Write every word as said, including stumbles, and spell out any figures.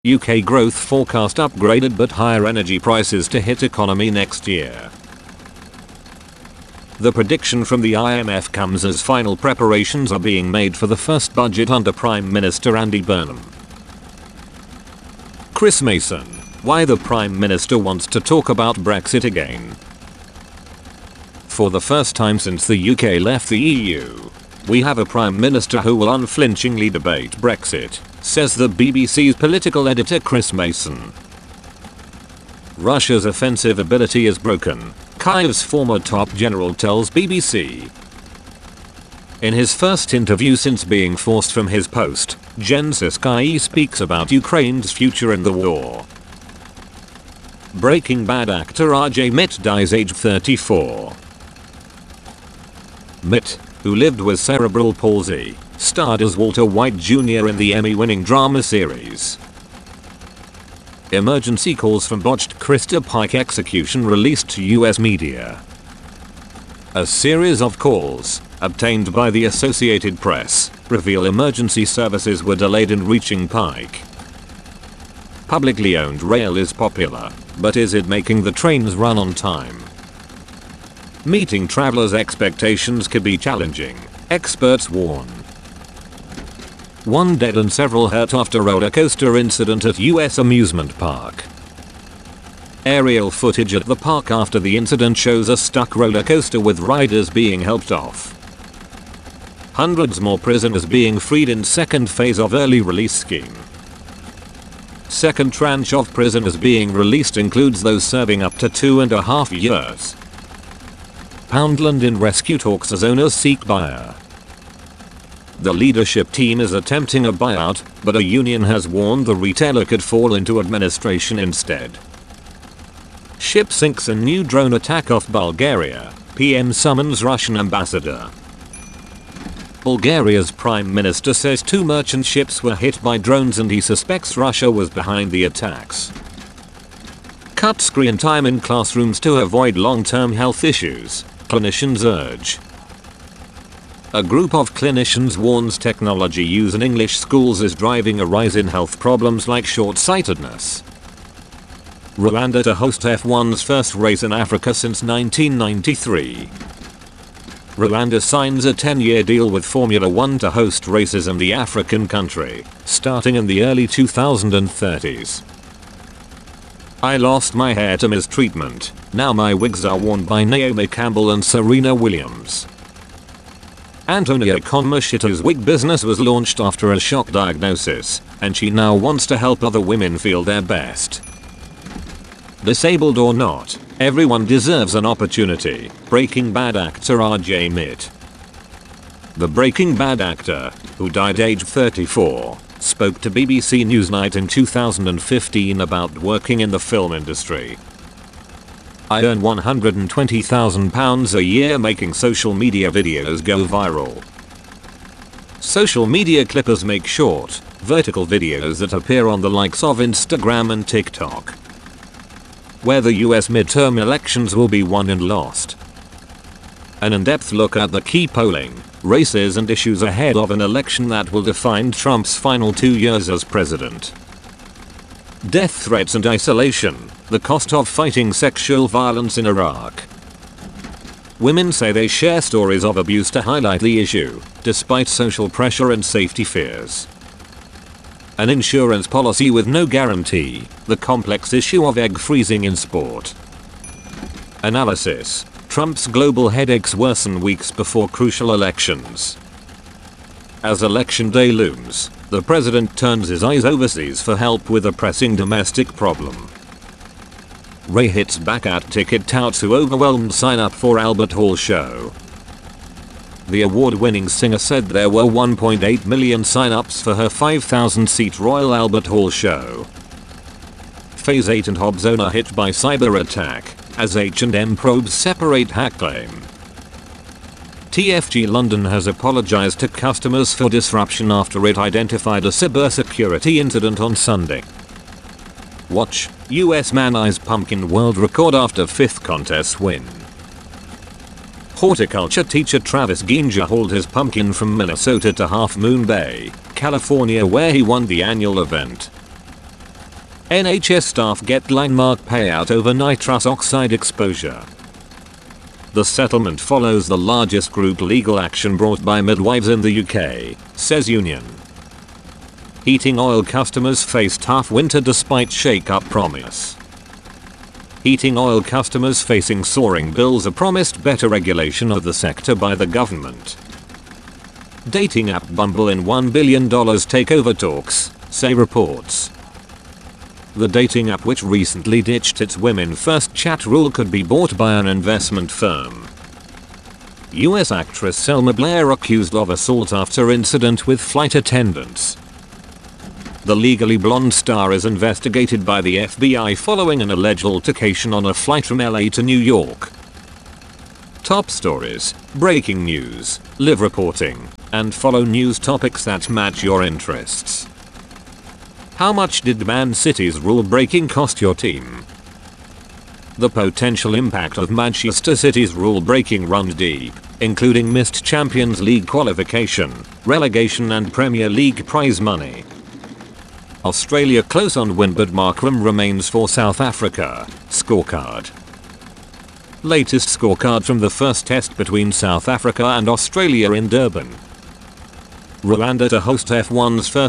U K growth forecast upgraded but higher energy prices to hit economy next year. The prediction from the I M F comes as final preparations are being made for the first budget under Prime Minister Andy Burnham. Chris Mason, why the Prime Minister wants to talk about Brexit again. For the first time since the U K left the E U, we have a Prime Minister who will unflinchingly debate Brexit, says the B B C's political editor Chris Mason. Russia's offensive ability is broken, Kyiv's former top general tells B B C. In his first interview since being forced from his post, Zenselskyi speaks about Ukraine's future in the war. Breaking Bad actor R J Mitte dies aged thirty-four. Mitte, who lived with cerebral palsy, starred as Walter White Junior in the Emmy-winning drama series. Emergency calls from botched Krista Pike execution released to U S media. A series of calls, obtained by the Associated Press, reveal emergency services were delayed in reaching Pike. Publicly owned rail is popular, but is it making the trains run on time? Meeting travelers' expectations could be challenging, experts warn. One dead and several hurt after roller coaster incident at U S amusement park. Aerial footage at the park after the incident shows a stuck roller coaster with riders being helped off. Hundreds more prisoners being freed in second phase of early release scheme. Second tranche of prisoners being released includes those serving up to two and a half years. Poundland in rescue talks as owners seek buyer. The leadership team is attempting a buyout, but a union has warned the retailer could fall into administration instead. Ship sinks in new drone attack off Bulgaria, P M summons Russian ambassador. Bulgaria's prime minister says two merchant ships were hit by drones and he suspects Russia was behind the attacks. Cut screen time in classrooms to avoid long-term health issues, clinicians urge. A group of clinicians warns technology use in English schools is driving a rise in health problems like short-sightedness. Rwanda to host F one's first race in Africa since nineteen ninety-three. Rwanda signs a ten-year deal with Formula One to host races in the African country, starting in the early two thousand thirties. I lost my hair to mistreatment, now my wigs are worn by Naomi Campbell and Serena Williams. Antonia Konmashita's wig business was launched after a shock diagnosis, and she now wants to help other women feel their best. Disabled or not, everyone deserves an opportunity, Breaking Bad actor R J Mitte. The Breaking Bad actor, who died aged thirty-four, spoke to B B C Newsnight in two thousand fifteen about working in the film industry. I earn one hundred twenty thousand pounds a year making social media videos go viral. Social media clippers make short, vertical videos that appear on the likes of Instagram and TikTok. Where the U S midterm elections will be won and lost. An in-depth look at the key polling, races and issues ahead of an election that will define Trump's final two years as president. Death threats and isolation, the cost of fighting sexual violence in Iraq. Women say they share stories of abuse to highlight the issue, despite social pressure and safety fears. An insurance policy with no guarantee, the complex issue of egg freezing in sport. Analysis, Trump's global headaches worsen weeks before crucial elections. As election day looms, the president turns his eyes overseas for help with a pressing domestic problem. Ray hits back at ticket touts who overwhelmed sign up for Albert Hall show. The award-winning singer said there were one point eight million sign-ups for her five thousand seat Royal Albert Hall show. Phase eight and Hobzone are hit by cyber attack, as H and M probes separate hack claim. T F G London has apologized to customers for disruption after it identified a cybersecurity incident on Sunday. Watch, U S man eyes pumpkin world record after fifth contest win. Horticulture teacher Travis Ginja hauled his pumpkin from Minnesota to Half Moon Bay, California where he won the annual event. N H S staff get landmark payout over nitrous oxide exposure. The settlement follows the largest group legal action brought by midwives in the U K, says union. Heating oil customers face tough winter despite shake-up promise. Heating oil customers facing soaring bills are promised better regulation of the sector by the government. Dating app Bumble in one billion dollars takeover talks, say reports. The dating app, which recently ditched its women first chat rule, could be bought by an investment firm. U S actress Selma Blair accused of assault after incident with flight attendants. The Legally Blonde star is investigated by the F B I following an alleged altercation on a flight from L A to New York. Top stories, breaking news, live reporting, and follow news topics that match your interests. How much did Man City's rule breaking cost your team? The potential impact of Manchester City's rule breaking runs deep, including missed Champions League qualification, relegation and Premier League prize money. Australia close on win but Markram remains for South Africa. Scorecard. Latest scorecard from the first test between South Africa and Australia in Durban. Rwanda to host F one's first